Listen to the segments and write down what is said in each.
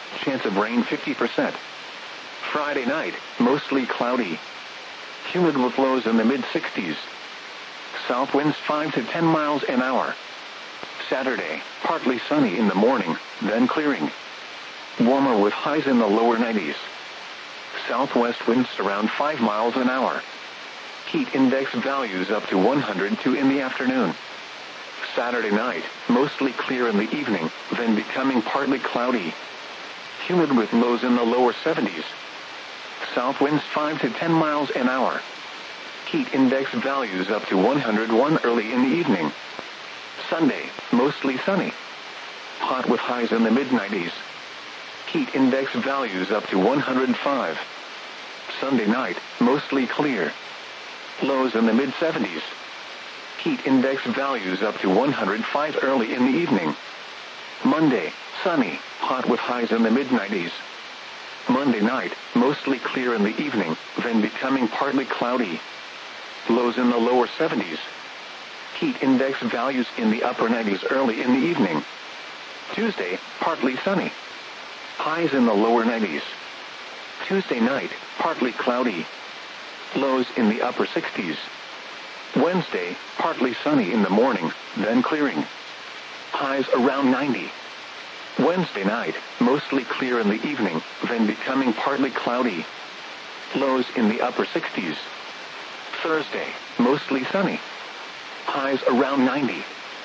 Chance of rain 50%. Friday night, mostly cloudy. Humid with lows in the mid-60s. South winds 5 to 10 miles an hour. Saturday, partly sunny in the morning, then clearing. Warmer with highs in the lower 90s. Southwest winds around 5 miles an hour. Heat index values up to 102 in the afternoon. Saturday night, mostly clear in the evening, then becoming partly cloudy. Humid with lows in the lower 70s. South winds 5 to 10 miles an hour. Heat index values up to 101 early in the evening. Sunday, mostly sunny. Hot with highs in the mid-90s. Heat index values up to 105. Sunday night, mostly clear. Lows in the mid-70s. Heat index values up to 105 early in the evening. Monday, sunny, hot with highs in the mid-90s. Monday night, mostly clear in the evening, then becoming partly cloudy. Lows in the lower 70s. Heat index values in the upper 90s early in the evening. Tuesday, partly sunny. Highs in the lower 90s. Tuesday night, partly cloudy. Lows in the upper 60s. Wednesday, partly sunny in the morning, then clearing. Highs around 90. Wednesday night, mostly clear in the evening, then becoming partly cloudy. Lows in the upper 60s. Thursday, mostly sunny. Highs around 90.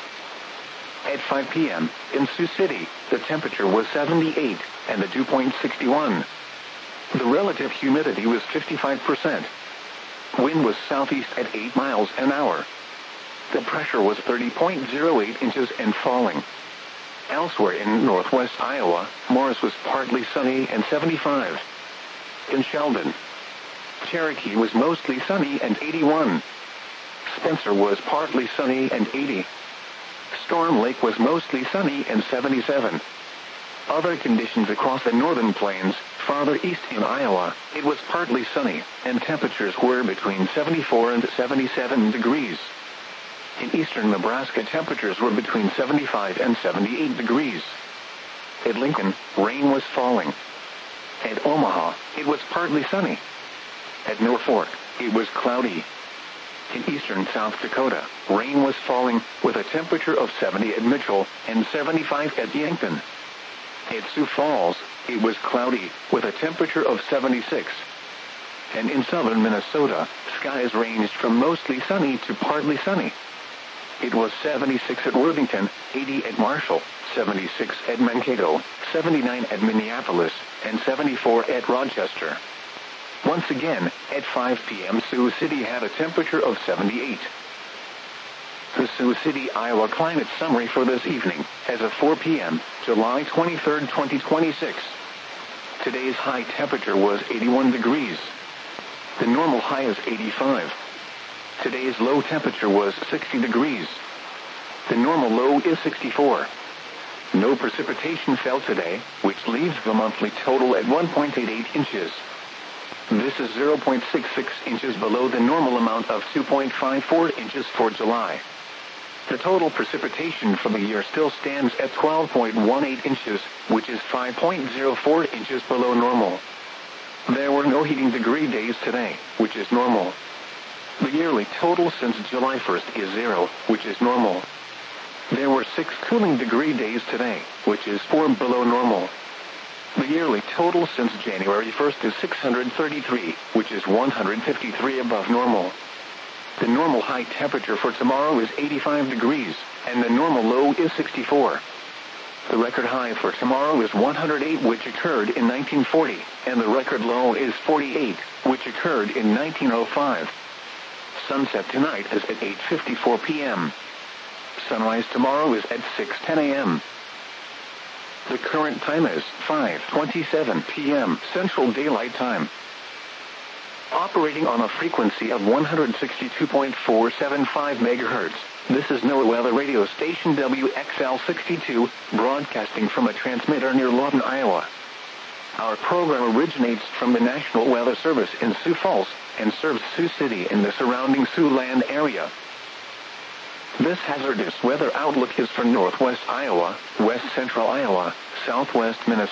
At 5 p.m., in Sioux City, the temperature was 78, and the dew point 61. The relative humidity was 55%. Wind was southeast at 8 miles an hour. The pressure was 30.08 inches and falling. Elsewhere in northwest Iowa, Morris was partly sunny and 75. In Sheldon, Cherokee was mostly sunny and 81. Spencer was partly sunny and 80. Storm Lake was mostly sunny and 77. Other conditions across the northern plains, farther east in Iowa, it was partly sunny, and temperatures were between 74 and 77 degrees. In eastern Nebraska, temperatures were between 75 and 78 degrees. At Lincoln, rain was falling. At Omaha, it was partly sunny. At Norfolk, it was cloudy. In eastern South Dakota, rain was falling, with a temperature of 70 at Mitchell and 75 at Yankton. At Sioux Falls, it was cloudy, with a temperature of 76. And in southern Minnesota, skies ranged from mostly sunny to partly sunny. It was 76 at Worthington, 80 at Marshall, 76 at Mankato, 79 at Minneapolis, and 74 at Rochester. Once again, at 5 p.m. Sioux City had a temperature of 78. The Sioux City, Iowa climate summary for this evening, as of 4 p.m., July 23, 2026. Today's high temperature was 81 degrees. The normal high is 85. Today's low temperature was 60 degrees. The normal low is 64. No precipitation fell today, which leaves the monthly total at 1.88 inches. This is 0.66 inches below the normal amount of 2.54 inches for July. The total precipitation for the year still stands at 12.18 inches, which is 5.04 inches below normal. There were no heating degree days today, which is normal. The yearly total since July 1st is 0, which is normal. There were 6 cooling degree days today, which is 4 below normal. The yearly total since January 1st is 633, which is 153 above normal. The normal high temperature for tomorrow is 85 degrees, and the normal low is 64. The record high for tomorrow is 108, which occurred in 1940, and the record low is 48, which occurred in 1905. Sunset tonight is at 8:54 p.m. Sunrise tomorrow is at 6:10 a.m. The current time is 5:27 p.m. Central Daylight Time. Operating on a frequency of 162.475 megahertz, this is NOAA Weather Radio Station WXL62, broadcasting from a transmitter near Lawton, Iowa. Our program originates from the National Weather Service in Sioux Falls and serves Sioux City and the surrounding Siouxland area. This hazardous weather outlook is for northwest Iowa, west central Iowa, southwest Minnesota,